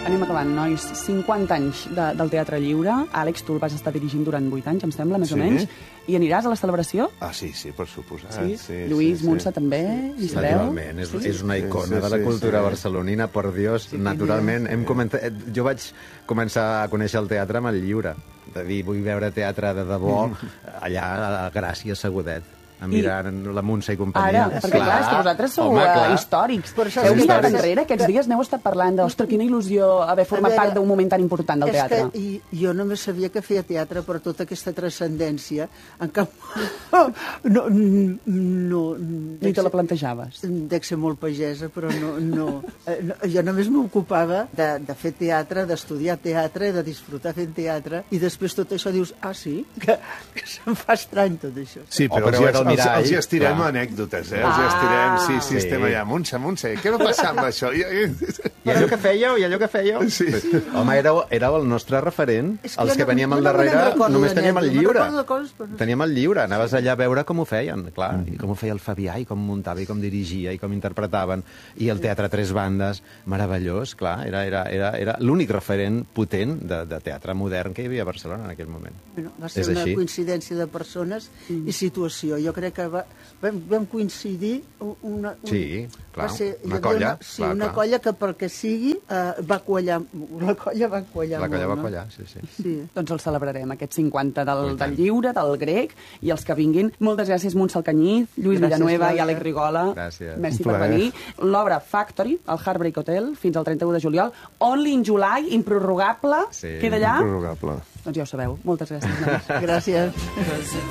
Anem acabant, nois. 50 anys del Teatre Lliure. Àlex, tu el vas estar dirigint durant 8 anys, em sembla, més o menys. I aniràs a la celebració? Ah, sí, per suposat. Sí? Lluís, Montse, també? Isabel? Naturalment, és una icona de la cultura barcelonina, per Dios, naturalment. Jo vaig començar a conèixer el teatre amb el Lliure, de dir, vull veure teatre de debò allà a Gràcia, a Segudet, a mirar la Montse i companyia. Ara, perquè clar, és que vosaltres sou històrics. Heu mirat enrere, aquests dies n'heu estat parlant de, ostres, quina il·lusió haver format part d'un moment tan important del teatre. És que jo només sabia que feia teatre per tota aquesta transcendència, en cap... No, ni te la plantejaves. Dec ser molt pagesa, però no. Jo només m'ocupava de fer teatre, d'estudiar teatre, de disfrutar fent teatre, i després tot això dius, ah, sí? Que se'm fa estrany tot això. Sí, però els estirem anècdotes, eh? Els estirem, sí, estem allà. Montse, què va passar amb això? I allò que fèieu? Sí. Home, éreu el nostre referent. Els que veníem al darrere només teníem el Lliure. Teníem el Lliure, anaves allà a veure com ho feien, clar, i com ho feia el Fabià, i com muntava, i com dirigia, i com interpretaven, i el teatre a 3 bandes, meravellós, clar, era l'únic referent potent de teatre modern que hi havia a Barcelona en aquell moment. Va ser una coincidència de persones i situació. Jo crec que vam coincidir una colla. Sí, una colla que pel que sigui va quallar. La colla va quallar. Sí. Doncs el celebrarem, aquests 50 del Lliure, del Grec, i els que vinguin. Moltes gràcies, Montse Alcañiz, Lluís Villanueva i Àlex Rigola. Merci per venir. L'obra Factory, al Heartbreak Hotel, fins al 31 de juliol. Only in July, improrrogable. Queda allà? Improrrogable. Doncs ja ho sabeu. Moltes gràcies. Gràcies.